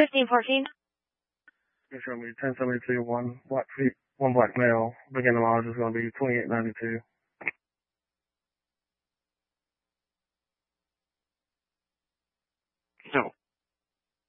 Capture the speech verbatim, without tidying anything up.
fifteen fourteen. You show me ten seventy-two, one black feet, one black male. Beginning mileage is going to be twenty-eight ninety-two.